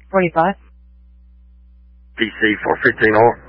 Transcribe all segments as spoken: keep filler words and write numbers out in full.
forty-five. P C four fifteen or.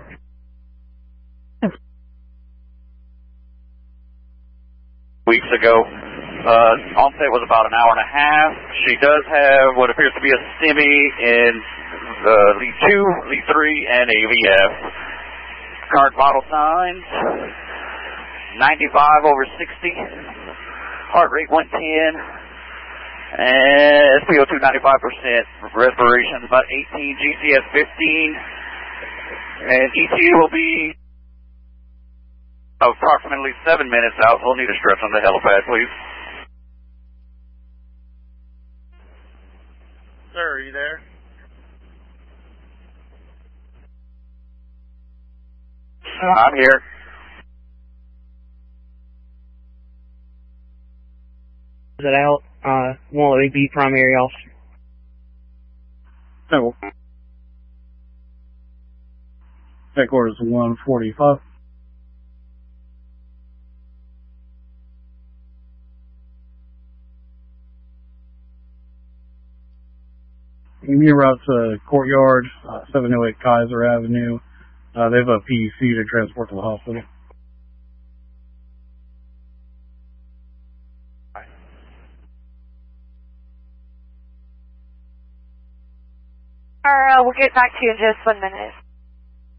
Weeks ago, uh, onset was about an hour and a half. She does have what appears to be a semi in uh, lead two, lead three, and a V F. Current vital signs, ninety-five over sixty. Heart rate one ten. And S P O two ninety-five percent. Respiration about eighteen. G C S fifteen. And E T will be approximately seven minutes out. We'll need a stretch on the helipad, please. Sir, are you there? I'm here. Is it out? Uh, won't let me be primary officer. No. Headquarters one forty-five. You route to Courtyard, uh, seven oh eight Kaiser Avenue. Uh, they have a P E C to transport to the hospital. Alright, uh, we'll get back to you in just one minute.